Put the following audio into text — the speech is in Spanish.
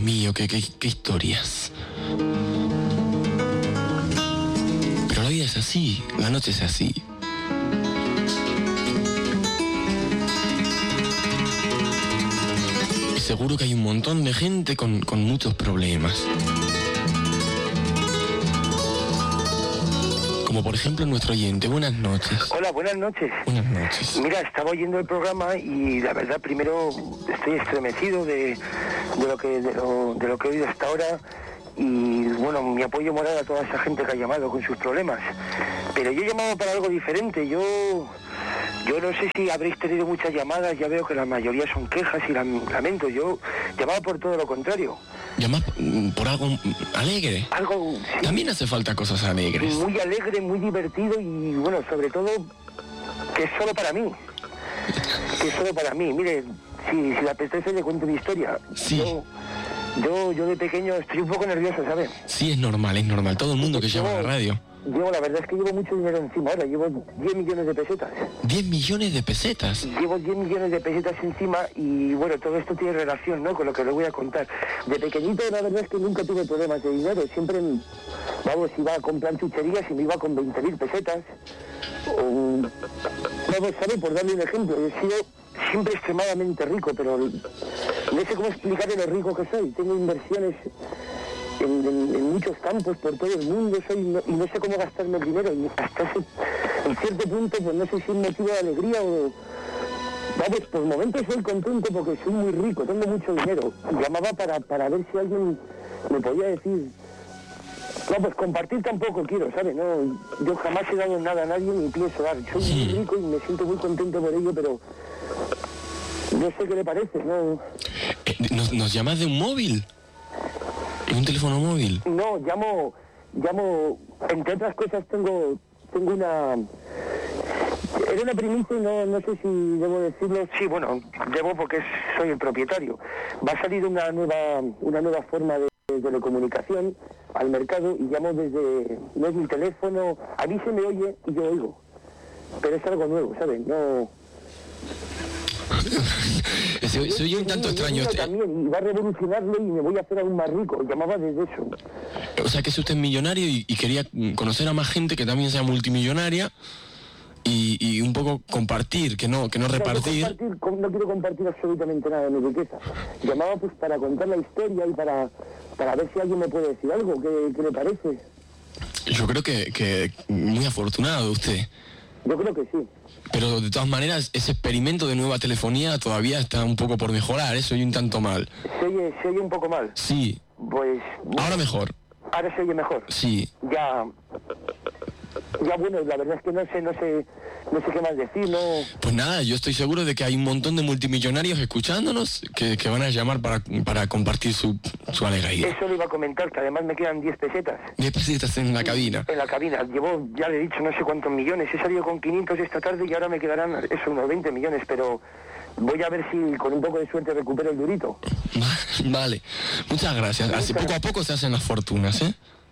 mío, qué historias. Pero la vida es así, la noche es así. Y seguro que hay un montón de gente con muchos problemas. Como por ejemplo nuestro oyente. Buenas noches. Hola, buenas noches. Buenas noches. Mira, estaba oyendo el programa y la verdad primero estoy estremecido de lo que he oído hasta ahora y bueno, mi apoyo moral a toda esa gente que ha llamado con sus problemas. Pero yo he llamado para algo diferente. Yo no sé si habréis tenido muchas llamadas, ya veo que la mayoría son quejas y lamentos. Yo llamaba por todo lo contrario. ¿Llamas por algo alegre? Algo, sí. También hace falta cosas alegres. Muy alegre, muy divertido y bueno, sobre todo que es solo para mí. Que es solo para mí. Mire, si le apetece le cuento mi historia. Sí. Yo de pequeño estoy un poco nervioso, ¿sabes? Sí, es normal. Todo el mundo que llama a la radio. La verdad es que llevo mucho dinero encima ahora, llevo 10 millones de pesetas. ¿10 millones de pesetas? Llevo 10 millones de pesetas encima y bueno, todo esto tiene relación, ¿no?, con lo que le voy a contar. De pequeñito la verdad es que nunca tuve problemas de dinero, siempre, vamos, iba a comprar chucherías y me iba con 20.000 pesetas. Vamos, ¿sabes? Por darle un ejemplo, he sido siempre extremadamente rico, pero no sé cómo explicarle lo rico que soy. Tengo inversiones en muchos campos por todo el mundo y no sé cómo gastarme el dinero y hasta en cierto punto pues no sé si es motivo de alegría o vamos, por momentos soy contento porque soy muy rico, tengo mucho dinero. Llamaba para ver si alguien me podía decir, no, pues compartir tampoco quiero, ¿sabes? No, yo jamás he dado nada a nadie ni pienso dar. Soy muy rico y me siento muy contento por ello, pero no sé qué le parece, ¿no? ¿Nos llamas de un móvil? ¿Un teléfono móvil? No, llamo, entre otras cosas tengo una... Era una primicia y no sé si debo decirlo. Sí, bueno, debo porque soy el propietario. Va a salir una nueva forma de telecomunicación al mercado y llamo desde... No es mi teléfono, a mí se me oye y yo oigo. Pero es algo nuevo, ¿sabes? No... Soy un tanto extraño. También, y va a revolucionarlo y me voy a hacer aún más rico. Llamaba desde eso. O sea que es usted millonario y quería conocer a más gente que también sea multimillonaria y un poco compartir, que no repartir. No quiero compartir absolutamente nada de mi riqueza. Llamaba pues para contar la historia y para ver si alguien me puede decir algo. ¿Qué le parece? Yo creo que muy afortunado usted. Yo creo que sí. Pero de todas maneras, ese experimento de nueva telefonía todavía está un poco por mejorar, ¿eh? Se oye un tanto mal. ¿Se oye un poco mal? Sí. Pues... Ahora mejor. ¿Ahora se oye mejor? Sí. Ya bueno, la verdad es que no sé qué más decir, ¿no? Pues nada, yo estoy seguro de que hay un montón de multimillonarios escuchándonos que van a llamar para compartir su alegría. Eso lo iba a comentar, que además me quedan 10 pesetas. 10 pesetas en la cabina. En la cabina. Llevo, ya le he dicho, no sé cuántos millones. He salido con 500 esta tarde y ahora me quedarán unos 20 millones, pero voy a ver si con un poco de suerte recupero el durito. Vale, muchas gracias. Así poco a poco se hacen las fortunas, ¿eh?